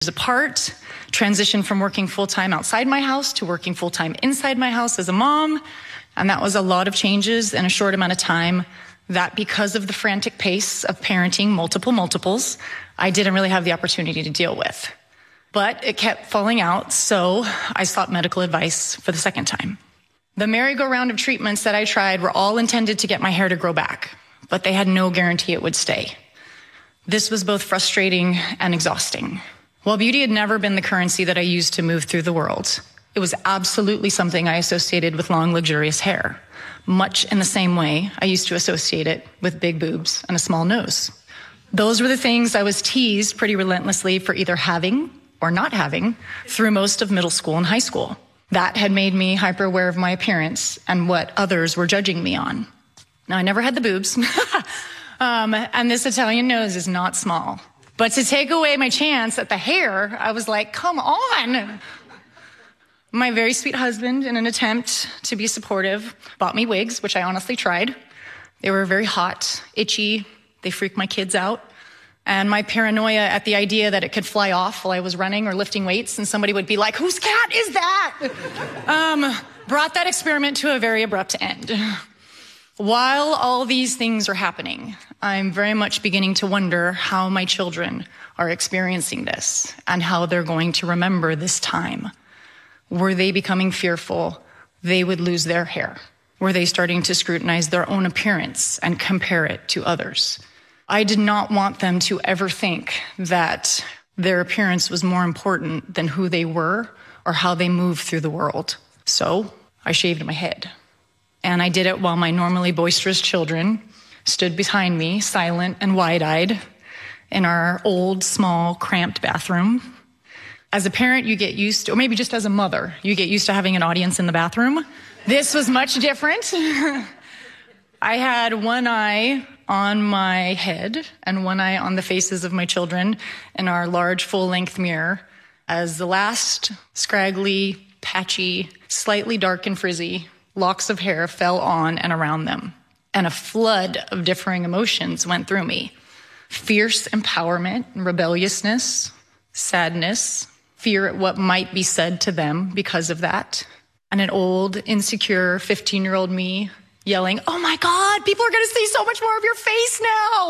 apart, transitioned from working full-time outside my house to working full-time inside my house as a mom. And that was a lot of changes in a short amount of time that, because of the frantic pace of parenting multiples, I didn't really have the opportunity to deal with. But it kept falling out, so I sought medical advice for the second time. The merry-go-round of treatments that I tried were all intended to get my hair to grow back, but they had no guarantee it would stay. This was both frustrating and exhausting. While beauty had never been the currency that I used to move through the world, it was absolutely something I associated with long, luxurious hair, much in the same way I used to associate it with big boobs and a small nose. Those were the things I was teased pretty relentlessly for either having or not having through most of middle school and high school. That had made me hyper aware of my appearance and what others were judging me on. Now, I never had the boobs, and this Italian nose is not small. But to take away my chance at the hair, I was like, come on. My very sweet husband, in an attempt to be supportive, bought me wigs, which I honestly tried. They were very hot, itchy, they freaked my kids out. And my paranoia at the idea that it could fly off while I was running or lifting weights and somebody would be like, whose cat is that? Brought that experiment to a very abrupt end. While all these things are happening, I'm very much beginning to wonder how my children are experiencing this and how they're going to remember this time. Were they becoming fearful they would lose their hair? Were they starting to scrutinize their own appearance and compare it to others? I did not want them to ever think that their appearance was more important than who they were or how they moved through the world. So I shaved my head. And I did it while my normally boisterous children stood behind me, silent and wide-eyed, in our old, small, cramped bathroom. As a parent, you get used to, or maybe just as a mother, you get used to having an audience in the bathroom. This was much different. I had one eye on my head and one eye on the faces of my children in our large, full-length mirror as the last scraggly, patchy, slightly dark and frizzy locks of hair fell on and around them. And a flood of differing emotions went through me. Fierce empowerment, rebelliousness, sadness, fear at what might be said to them because of that. And an old, insecure 15-year-old me yelling, oh my God, people are going to see so much more of your face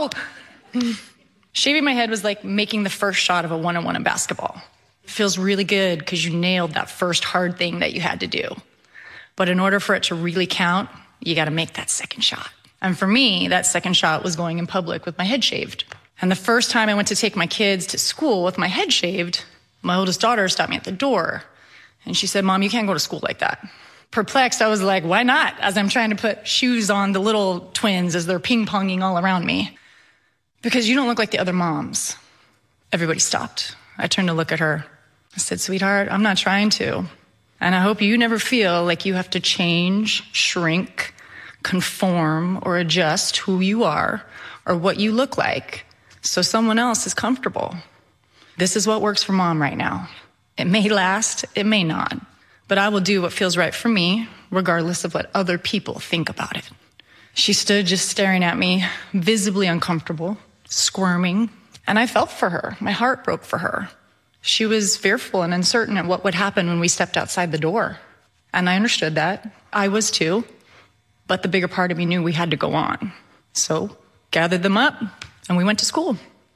now. Shaving my head was like making the first shot of a one-on-one in basketball. It feels really good because you nailed that first hard thing that you had to do. But in order for it to really count, you got to make that second shot. And for me, that second shot was going in public with my head shaved. And the first time I went to take my kids to school with my head shaved, my oldest daughter stopped me at the door. And she said, Mom, you can't go to school like that. Perplexed, I was like, why not? As I'm trying to put shoes on the little twins as they're ping-ponging all around me. Because you don't look like the other moms. Everybody stopped. I turned to look at her. I said, sweetheart, I'm not trying to. And I hope you never feel like you have to change, shrink, conform, or adjust who you are or what you look like so someone else is comfortable. This is what works for Mom right now. It may last, it may not, but I will do what feels right for me, regardless of what other people think about it. She stood just staring at me, visibly uncomfortable, squirming, and I felt for her. My heart broke for her. She was fearful and uncertain at what would happen when we stepped outside the door. And I understood that. I was too. But the bigger part of me knew we had to go on. So gathered them up and we went to school.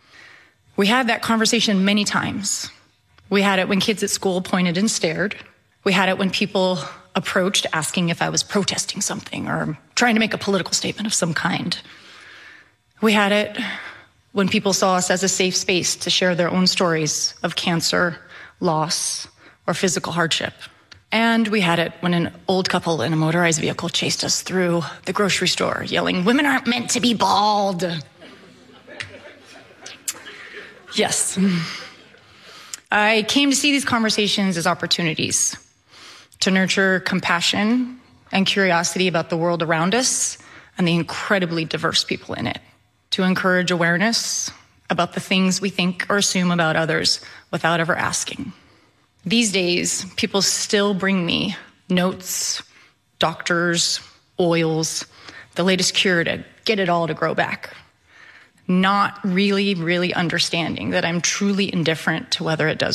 We had that conversation many times. We had it when kids at school pointed and stared. We had it when people approached asking if I was protesting something or trying to make a political statement of some kind. We had it when people saw us as a safe space to share their own stories of cancer, loss, or physical hardship. And we had it when an old couple in a motorized vehicle chased us through the grocery store, yelling, women aren't meant to be bald. Yes. I came to see these conversations as opportunities to nurture compassion and curiosity about the world around us and the incredibly diverse people in it, to encourage awareness about the things we think or assume about others without ever asking. These days, people still bring me notes, doctors, oils, the latest cure to get it all to grow back. not really understanding that I'm truly indifferent to whether it does